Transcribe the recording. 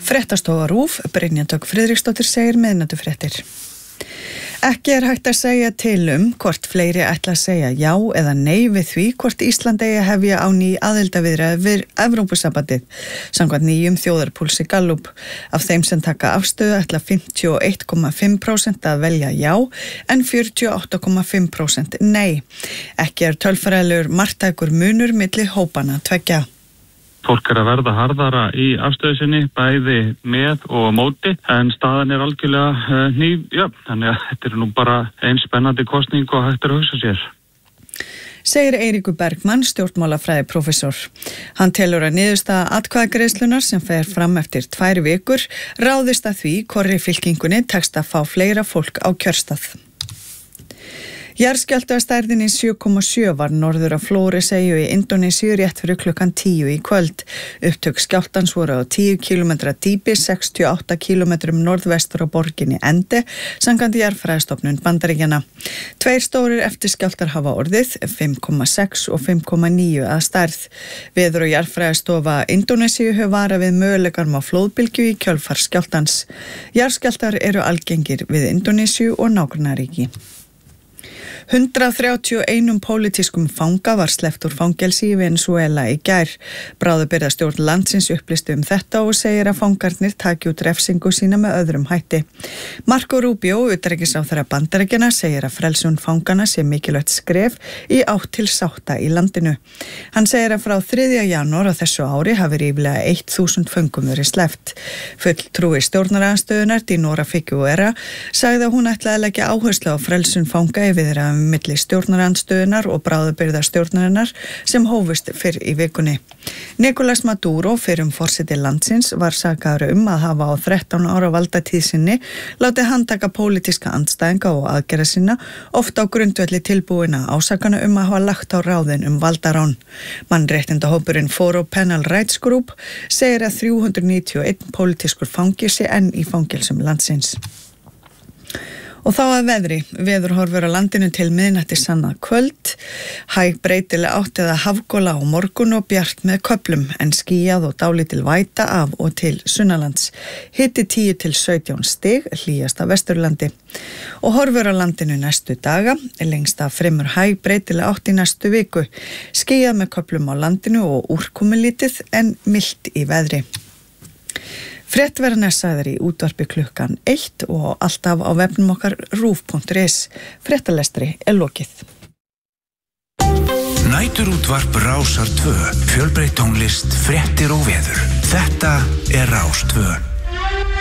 Fréttastofa RÚV, Brynja Dögg Friðriksdóttir segir miðnættufréttir. Ekki hægt að segja til hvort fleiri ætla að segja já eða nei við því hvort Ísland eigi að hefja á ný aðildarviðræður við Evrópusambandið, samkvæmt nýjum þjóðarpúlsi Gallup. Af þeim sem taka afstöðu ætla 51,5% að velja já en 48,5% nei. Ekki tölfræðilegur marktækur munur milli hópanna tveggja. Fólk að verða harðara í afstöðu sinni, bæði með og móti, en staðan algjörlega ný, þannig að þetta nú bara eins spennandi kosning og hægt að hugsa sér. Segir Eiríkur Bergmann, stjórnmálafræði prófessor. Hann telur að niðurstaða atkvæðagreiðslunnar sem fer fram eftir 2 vikur ráðist að því hvorri fylkingunni tekst að fá fleira fólk á kjörstað. Jarðskjálfti af stærðinni 7,7 var norður af Flóreseyju í Indónesíu rétt fyrir klukkan 10 í kvöld. Upptök skjálftans voru á 10 km dýpi, 68 km norðvestur á borginni Ende, samkvæmt jarðfræðistofnun Bandaríkjanna. 2 stórir eftirskjálftar hafa orðið, 5,6 og 5,9 að stærð. Veður- og jarðfræðistofa Indónesíu hefur varað við möguleikanum á flóðbylgju í kjölfar skjálftans. Jarðskjálftar eru algengir við Indónesíu og nágrannaríki. 131 pólitískum fanga var sleppt úr fangelsi í Venezuela í gær. Bráðabirgðastjórn landsins upplýsti þetta og segir að fangarnir taki út refsingu sína með öðrum hætti. Marco Rubio, utanríkisráðherra Bandaríkjanna, segir að frelsun fangana sé mikilvægt skref í átt til sátta í landinu. Hann segir að frá 3. janúar á þessu ári hafi ríflega 1000 föngum verið sleppt. Fulltrúi stjórnarandstöðunar, Dinora Figueira, sagði að hún ætlaði að leggja áherslu á frelsun fanga í viðræðum milli stjórnarandstöðunar og bráðabirgðastjórnarinnar sem hófust fyrr í vikunni. Nicolás Maduro, fyrrum forseti landsins, var sakaður að hafa á 13 ára valdatíð sinni látið handtaka pólitíska andstæðinga og aðgerða sinna, oft á grundvelli tilbúinna ásakana að hafa lagt á ráðin valdarán. Mannréttindahópurinn Foro Penal Rights Group segir að 391 pólitískur fangi sé enn í fangelsum landsins. Og þá að veðri. Veðurhorfur á landinu til miðnættis annað kvöld. Hæg breytileg átt eða hafgola á morgun og bjart með köflum, en skýjað og dálítil væta af og til sunnanlands. Hiti 10 til 17 stig, hlýjast af Vesturlandi. Og horfur á landinu næstu daga, lengst af fremur hæg breytileg átt í næstu viku. Skýjað með köflum á landinu og úrkomulítið en milt í veðri. Frétt verða næssaðar í útvarpi klukkan 1 og alltaf á vefnum okkar rúv.is. Fréttalestri lokið. Næturútvarp Rásar 2, fjölbreytt tónlist, fréttir og veður. Þetta Rás 2.